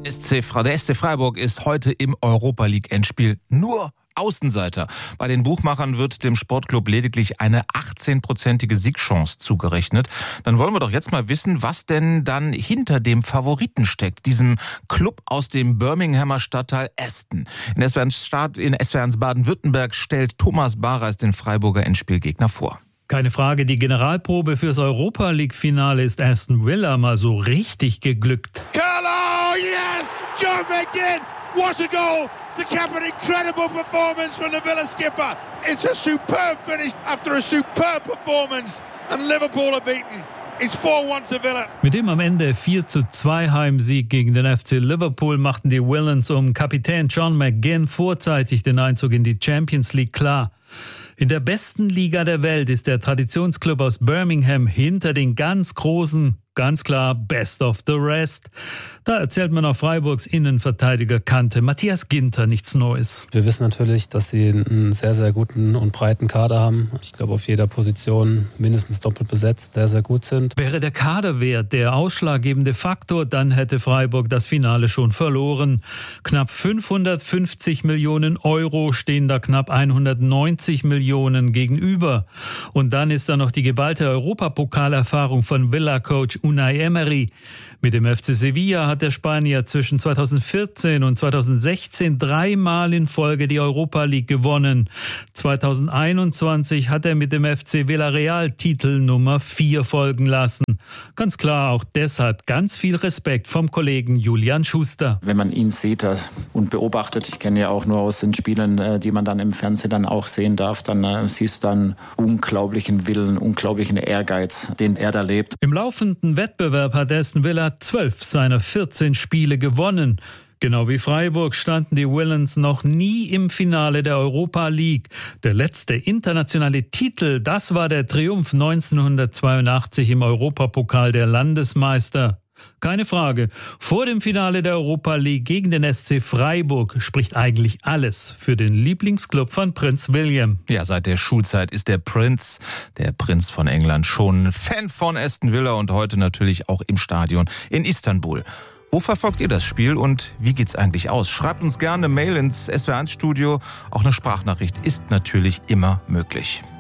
Der SC Freiburg ist heute im Europa-League-Endspiel nur Außenseiter. Bei den Buchmachern wird dem Sportclub lediglich eine 18-prozentige Siegchance zugerechnet. Dann wollen wir doch jetzt mal wissen, was denn dann hinter dem Favoriten steckt, diesem Club aus dem Birminghamer Stadtteil Aston. In SWR1 Baden-Württemberg stellt Thomas Bareis den Freiburger Endspielgegner vor. Keine Frage, die Generalprobe fürs Europa-League-Finale ist Aston Villa mal so richtig geglückt. Carlo, yes! John McGinn! What a goal! To cap an incredible performance from the Villa skipper. It's a superb finish after a superb performance. And Liverpool are beaten. It's 4-1 to Villa. Mit dem am Ende 4:2 Heimsieg gegen den FC Liverpool machten die Villains um Kapitän John McGinn vorzeitig den Einzug in die Champions League klar. In der besten Liga der Welt ist der Traditionsclub aus Birmingham hinter den ganz Großen ganz klar best of the rest. Da erzählt man auf Freiburgs Innenverteidiger Kante Matthias Ginter nichts Neues. Wir wissen natürlich, dass sie einen sehr, sehr guten und breiten Kader haben. Ich glaube, auf jeder Position mindestens doppelt besetzt, sehr, sehr gut sind. Wäre der Kaderwert der ausschlaggebende Faktor, dann hätte Freiburg das Finale schon verloren. Knapp 550 Millionen Euro stehen da knapp 190 Millionen gegenüber. Und dann ist da noch die geballte Europapokalerfahrung von Villa-Coach Unai Emery. Mit dem FC Sevilla hat der Spanier zwischen 2014 und 2016 dreimal in Folge die Europa League gewonnen. 2021 hat er mit dem FC Villarreal Titel Nummer 4 folgen lassen. Ganz klar auch deshalb ganz viel Respekt vom Kollegen Julian Schuster. Wenn man ihn sieht und beobachtet, ich kenne ja auch nur aus den Spielen, die man dann im Fernsehen dann auch sehen darf, dann siehst du dann unglaublichen Willen, unglaublichen Ehrgeiz, den er da lebt. Im laufenden Wettbewerb hat Aston Villa 12 seiner 14 Spiele gewonnen. Genau wie Freiburg standen die Villains noch nie im Finale der Europa League. Der letzte internationale Titel, das war der Triumph 1982 im Europapokal der Landesmeister. Keine Frage, vor dem Finale der Europa League gegen den SC Freiburg spricht eigentlich alles für den Lieblingsclub von Prinz William. Ja, seit der Schulzeit ist der Prinz von England, schon Fan von Aston Villa und heute natürlich auch im Stadion in Istanbul. Wo verfolgt ihr das Spiel und wie geht's eigentlich aus? Schreibt uns gerne eine Mail ins SWR1-Studio. Auch eine Sprachnachricht ist natürlich immer möglich.